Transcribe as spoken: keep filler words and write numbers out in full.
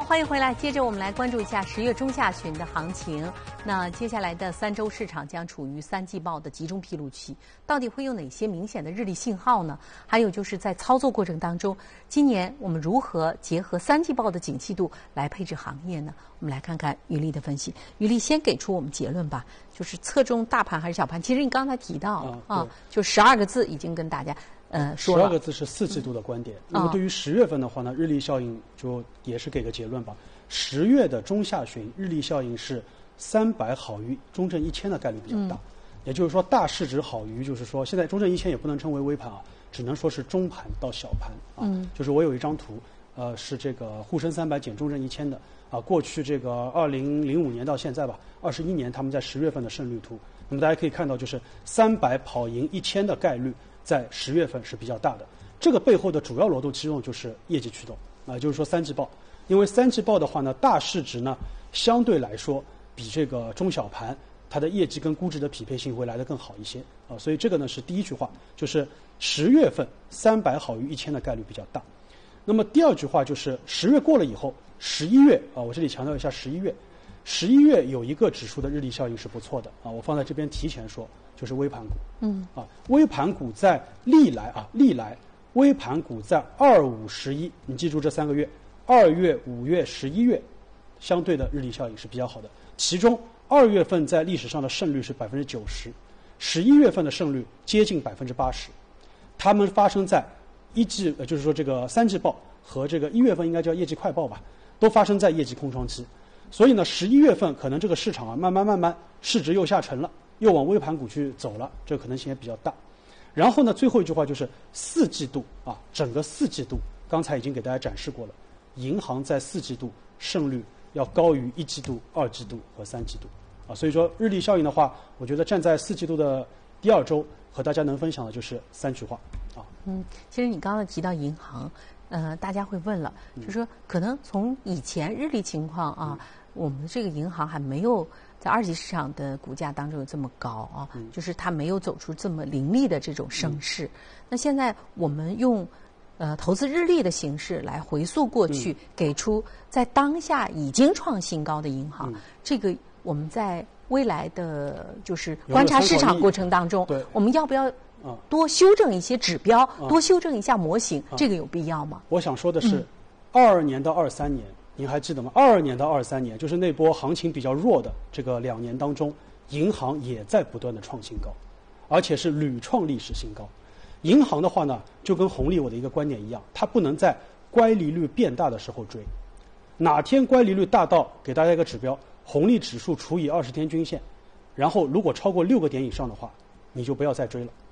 欢迎回来。接着我们来关注一下十月中下旬的行情。那接下来的三周市场将处于三季报的集中披露期，到底会有哪些明显的日历信号呢？还有就是在操作过程当中，今年我们如何结合三季报的景气度来配置行业呢？我们来看看于丽的分析。于丽先给出我们结论吧，就是侧重大盘还是小盘？其实你刚才提到啊，啊就十二个字已经跟大家。呃，说十二个字是四季度的观点。嗯、那么对于十月份的话呢，日历效应就也是给个结论吧。十月的中下旬，日历效应是三百好于中证一千的概率比较大，嗯、也就是说大市值好于，就是说现在中证一千也不能称为微盘啊，只能说是中盘到小盘啊。嗯、就是我有一张图，呃，是这个沪深三百减中证一千的啊，过去这个二零零五年到现在吧，二十一年他们在十月份的胜率图，那么大家可以看到，就是三百跑赢一千的概率。在十月份是比较大的，这个背后的主要劳动驱动就是业绩驱动啊、呃，就是说三季报，因为三季报的话呢，大市值呢相对来说比这个中小盘它的业绩跟估值的匹配性会来得更好一些啊、呃，所以这个呢是第一句话，就是十月份三百好于一千的概率比较大。那么第二句话就是十月过了以后，十一月啊、呃，我这里强调一下十一月，十一月有一个指数的日历效应是不错的啊，我放在这边提前说。就是微盘股，嗯啊，微盘股在历来啊历来，微盘股在二五十一，你记住这三个月，二月、五月、十一月，相对的日历效应是比较好的。其中二月份在历史上的胜率是百分之九十，十一月份的胜率接近百分之八十。它们发生在一季，呃，就是说这个三季报和这个一月份应该叫业绩快报吧，都发生在业绩空窗期。所以呢，十一月份可能这个市场啊，慢慢慢慢市值又下沉了。又往微盘股去走了，这个可能性也比较大。然后呢，最后一句话就是四季度啊，整个四季度，刚才已经给大家展示过了，银行在四季度胜率要高于一季度、二季度和三季度啊。所以说日历效应的话，我觉得站在四季度的第二周和大家能分享的就是三句话啊。 嗯，其实你刚刚提到银行，呃，大家会问了，就是说可能从以前日历情况啊，嗯、我们这个银行还没有。在二级市场的股价当中有这么高啊，嗯、就是它没有走出这么凌厉的这种升势。嗯、那现在我们用呃投资日历的形式来回溯过去，嗯、给出在当下已经创新高的银行，嗯、这个我们在未来的就是观察市场过程当中，我们要不要多修正一些指标，啊、多修正一下模型？啊、这个有必要吗？ 我想说的是，二二年到二三年。您还记得吗？二二年到二三年，就是那波行情比较弱的这个两年当中，银行也在不断的创新高，而且是屡创历史新高。银行的话呢，就跟红利我的一个观点一样，它不能在乖离率变大的时候追。哪天乖离率大到，给大家一个指标，红利指数除以二十天均线，然后如果超过六个点以上的话，你就不要再追了。